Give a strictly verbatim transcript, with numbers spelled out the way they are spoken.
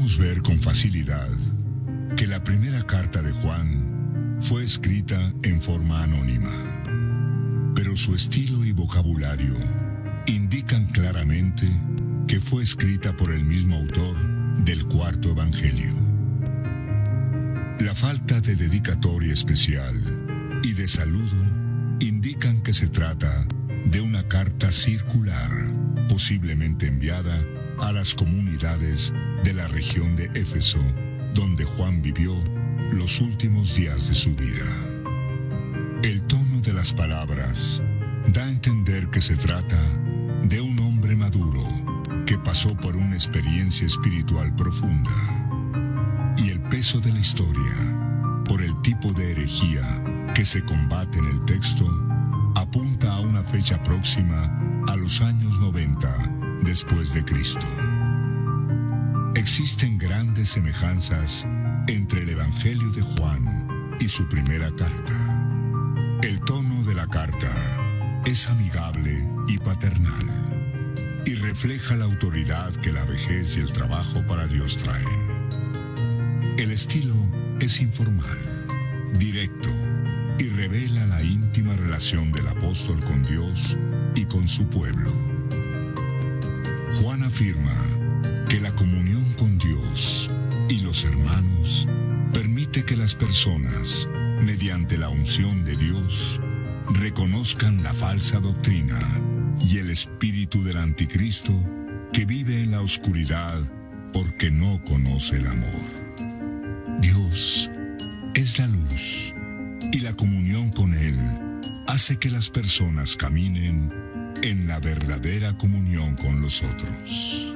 podemos ver con facilidad que la primera carta de Juan fue escrita en forma anónima, pero su estilo y vocabulario indican claramente que fue escrita por el mismo autor del cuarto evangelio. La falta de dedicatoria especial y de saludo indican que se trata de una carta circular, posiblemente enviada a las comunidades de la región de Éfeso, donde Juan vivió los últimos días de su vida. El tono de las palabras da a entender que se trata de un hombre maduro que pasó por una experiencia espiritual profunda. Y el peso de la historia, por el tipo de herejía que se combate en el texto, apunta a una fecha próxima a los años noventa después de Cristo. Existen grandes semejanzas entre el Evangelio de Juan y su primera carta. El tono de la carta es amigable y paternal, y refleja la autoridad que la vejez y el trabajo para Dios traen. El estilo es informal, directo, y revela la íntima relación del apóstol con Dios y con su pueblo. Juan afirma que la comunión con Dios y los hermanos permite que las personas, mediante la unción de Dios, reconozcan la falsa doctrina y el espíritu del anticristo que vive en la oscuridad porque no conoce el amor. Dios es la luz y la comunión con Él hace que las personas caminen en la verdadera comunión con los otros.